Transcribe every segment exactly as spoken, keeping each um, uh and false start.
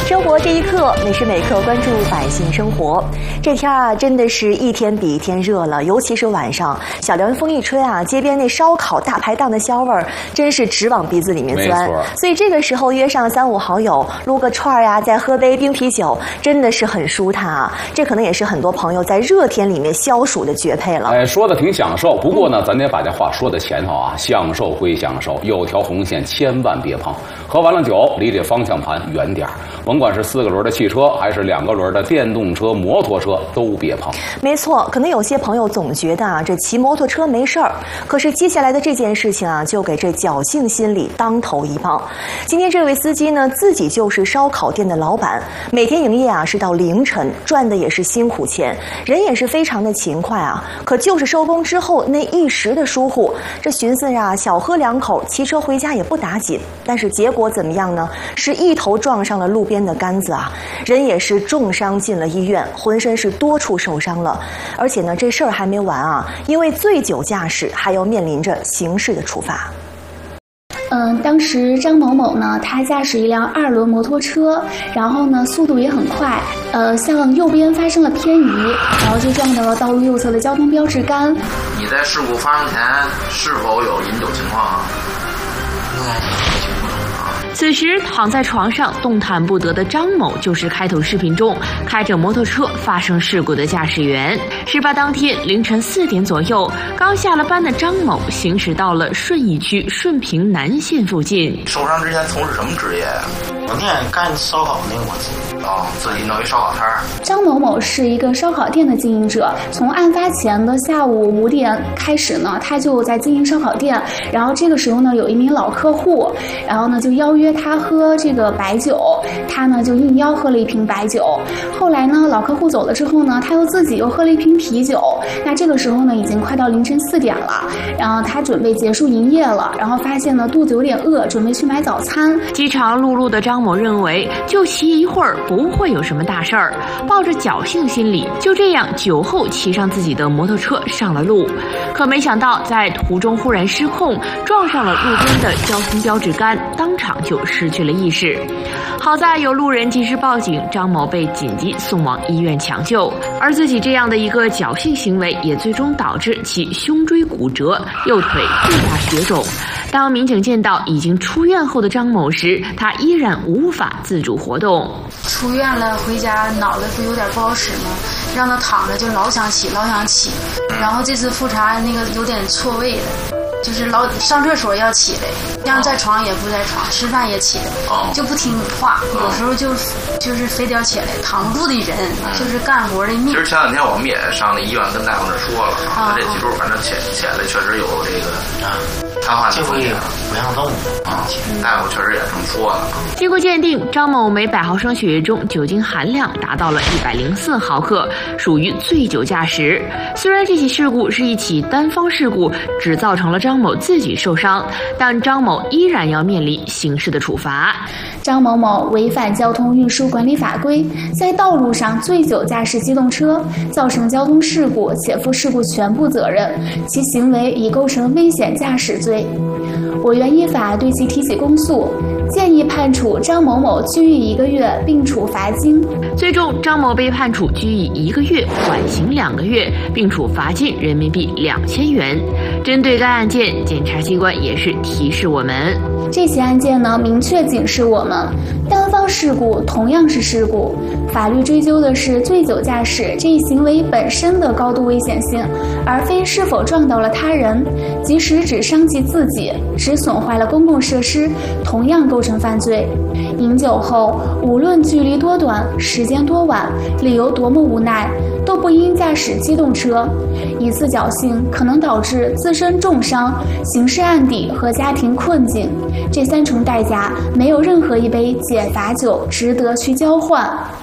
生活这一刻，每时每刻关注百姓生活。这天啊，真的是一天比一天热了，尤其是晚上，小凉风一吹啊，街边那烧烤大排档的香味儿，真是直往鼻子里面钻。所以这个时候约上三五好友，撸个串儿呀，再喝杯冰啤酒，真的是很舒坦啊。这可能也是很多朋友在热天里面消暑的绝配了。 哎，说的挺享受，不过呢，咱得把这话说在前头啊，享受归享受，有条红线千万别碰。喝完了酒，离这方向盘远点儿。甭管是四个轮的汽车，还是两个轮的电动车、摩托车，都别碰。 没错，可能有些朋友总觉得啊，这骑摩托车没事儿，可是接下来的这件事情啊，就给这侥幸心理当头一棒。今天这位司机呢，自己就是烧烤店的老板，每天营业啊是到凌晨，赚的也是辛苦钱，人也是非常的勤快啊。可就是收工之后那一时的疏忽，这寻思呀，小喝两口，骑车回家也不打紧。但是结果怎么样呢？是一头撞上了路边的杆子啊，人也是重伤进了医院，浑身是多处受伤了。而且呢，这事儿还没完啊，因为醉酒驾驶还要面临着刑事的处罚。 嗯，当时张某某呢，他驾驶一辆二轮摩托车，然后呢，速度也很快，呃，向右边发生了偏移，然后就撞到了道路右侧的交通标志杆。 你在事故发生前是否有饮酒情况啊？应该是情况。 此时躺在床上动弹不得的张某，就是开头视频中开着摩托车发生事故的驾驶员。事发当天凌晨四点左右，刚下了班的张某行驶到了顺义区顺平南线附近。 受伤之前从事什么职业呀、啊？ 我店干烧烤那个，我哦，自己弄一烧烤摊儿。 张某某是一个烧烤店的经营者，从案发前的下午五点开始呢，他就在经营烧烤店。然后这个时候呢，有一名老客户，然后呢就邀约他喝这个白酒，他呢就应邀喝了一瓶白酒。后来呢，老客户走了之后呢，他又自己又喝了一瓶啤酒。那这个时候呢，已经快到凌晨四点了，然后他准备结束营业了，然后发现呢肚子有点饿，准备去买早餐。 饥肠辘辘的张某认为就骑一会儿不会有什么大事儿，抱着侥幸心理，就这样酒后骑上自己的摩托车上了路。可没想到在途中忽然失控，撞上了路边的交通标志杆，当场就失去了意识。好在有路人及时报警，张某被紧急送往医院抢救。而自己这样的一个侥幸行为，也最终导致其胸椎骨折，右腿巨大血肿。当民警见到已经出院后的张某时，他依然无法自主活动。 出院了回家脑袋不有点不好使吗？让他躺着就老想起老想起，然后这次复查那个有点错位的，就是老上厕所要起来，让在床也不在床，吃饭也起来，就不听话，有时候就就是非得要起来，扛不住的人，就是干活的命。 其实前两天我们也上那医院跟大夫那说了，他这脊柱反正起起来确实有这个啊瘫痪的风险， 不让动啊，大夫确实也这么说的。 经过鉴定，张某每百毫升血液中酒精含量达到了一百零四毫克，属于醉酒驾驶。虽然这起事故是一起单方事故，只造成了张某自己受伤，但张某依然要面临刑事的处罚。 张某某违反交通运输管理法规，在道路上醉酒驾驶机动车，造成交通事故且负事故全部责任，其行为已构成危险驾驶罪。我院依法对其提起公诉，建议判处张某某拘役一个月，并处罚金。 最终，张某被判处拘役一个月，缓刑两个月，并处罚金人民币两千元。针对该案件，检察机关也是提示我们： 这起案件呢，明确警示我们，单方事故同样是事故，法律追究的是醉酒驾驶这一行为本身的高度危险性，而非是否撞到了他人。即使只伤及自己，只损坏了公共设施，同样构成犯罪。饮酒后，无论距离多短，时间多晚，理由多么无奈，都不应驾驶机动车。一次侥幸可能导致自身重伤、刑事案底和家庭困境，这三重代价没有任何一杯解罚酒值得去交换。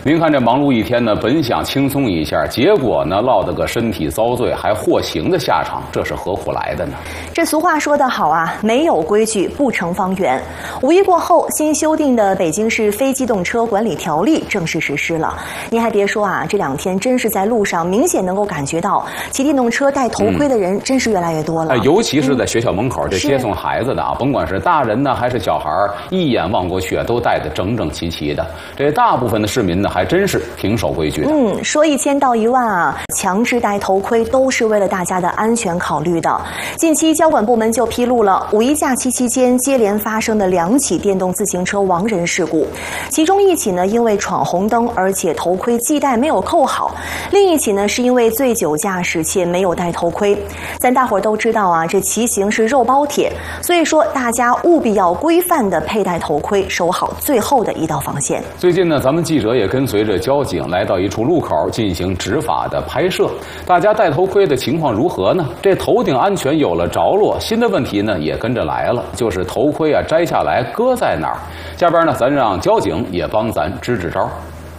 您看这忙碌一天呢，本想轻松一下，结果呢落得个身体遭罪还获刑的下场，这是何苦来的呢？ 这俗话说得好啊，没有规矩不成方圆。五一过后，新修订的北京市非机动车管理条例正式实施了。您还别说啊，这两天真是在路上明显能够感觉到骑电动车戴头盔的人真是越来越多了。 嗯、尤其是在学校门口这接送孩子的啊，甭管是大人呢还是小孩，一眼望过去都戴得整整齐齐的。这大部分的市民呢，还真是挺守规矩的。 嗯，说一千道一万啊，强制戴头盔都是为了大家的安全考虑的。近期交管部门就披露了五一假期期间接连发生的两起电动自行车亡人事故，其中一起呢因为闯红灯，而且头盔系带没有扣好；另一起呢是因为醉酒驾驶且没有戴头盔。咱大伙儿都知道啊，这骑行是肉包铁，所以说大家务必要规范的佩戴头盔，守好最后的一道防线。 最近呢，咱们记者也跟随着交警来到一处路口进行执法的拍摄，大家戴头盔的情况如何呢？这头顶安全有了着落，新的问题呢也跟着来了，就是头盔啊摘下来搁在哪儿？下边呢，咱让交警也帮咱支支招。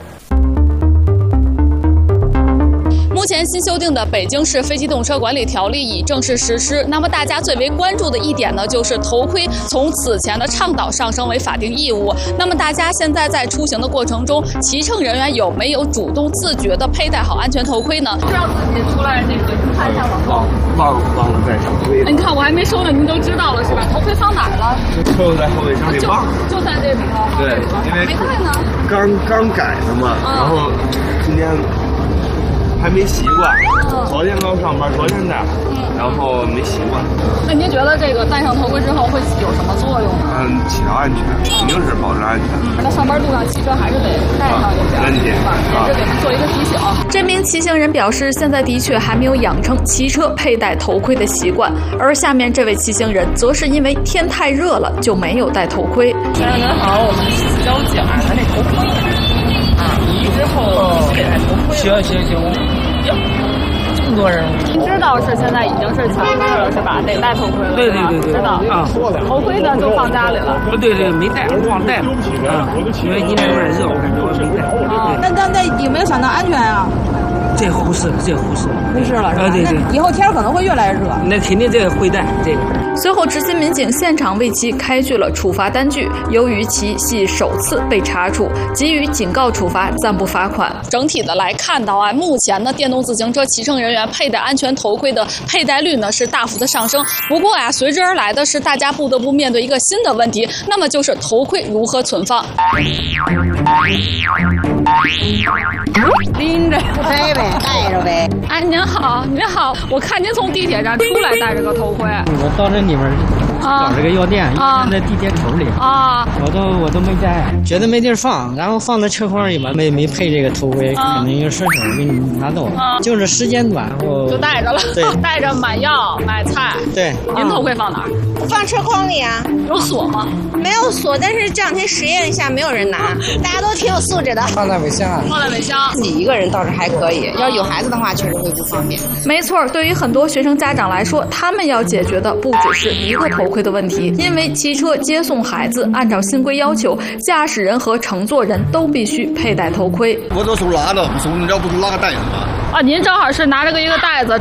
目前新修订的北京市非机动车管理条例已正式实施。那么大家最为关注的一点呢，就是头盔从此前的倡导上升为法定义务。那么大家现在在出行的过程中，骑乘人员有没有主动自觉地佩戴好安全头盔呢？知道自己出来这个看一下往后。 忘忘了戴头盔。 你看我还没说呢，您都知道了是吧？头盔放哪儿了？ 就在后备箱里忘了。 就在这里头。 对，因为没戴呢。 刚刚改的嘛， 嗯、 然后今天。还没习惯，昨天刚上班，昨天戴，然后没习惯。 那您觉得这个戴上头盔之后会有什么作用呢？ 嗯，起到安全，肯定是保证安全。 那上班路上骑车还是得戴上就行。 没问题， 也是给您做一个提醒。这名骑行人表示，现在的确还没有养成骑车佩戴头盔的习惯，而下面这位骑行人则是因为天太热了就没有戴头盔。 先生您好，我们是交检的那头盔。你之后佩戴头盔。行行行。呀，这么多人！ 您知道是现在已经是强制了是吧？得戴头盔了。 对对对对， 知道啊。 头盔呢就放家里了。 不对对，没戴，忘戴了。啊，因为今天有点热，我感觉我没戴。 啊，那那那有没有想到安全啊？ 这忽视了，这忽视了， 忽视了是吧？ 啊，对对。 以后天可能会越来越热。 那肯定这个会戴这个。 随后，执勤民警现场为其开具了处罚单据。由于其系首次被查处，给予警告处罚，暂不罚款。整体的来看到啊，目前呢，电动自行车骑乘人员佩戴安全头盔的佩戴率呢是大幅的上升。不过啊，随之而来的是大家不得不面对一个新的问题，那么就是头盔如何存放。 拎着不摘呗，戴着呗。 哎，您好，您好，我看您从地铁站出来戴着个头盔。 我到这里面找这个药店， 啊， 在地铁口里啊， 我都我都没戴，觉得没地儿放，然后放在车筐里嘛，没没配这个头盔， 啊、 可能就顺手给你拿走了，啊、就是时间短，我就带着了， 对， 带着买药买菜。 对， 您头盔放哪儿？ 放车筐里啊。 有锁吗？ 没有锁，但是这两天实验一下，没有人拿，大家都挺有素质的。 放在尾箱， 放在尾箱。 自己一个人倒是还可以，要是有孩子的话，确实会不方便。 没错，对于很多学生家长来说，他们要解决的不只是一个头盔的问题，因为骑车接送孩子，按照新规要求，驾驶人和乘坐人都必须佩戴头盔。 我这手拉着，手你要不是拉个袋子吗？ 啊，您正好是拿着个一个袋子，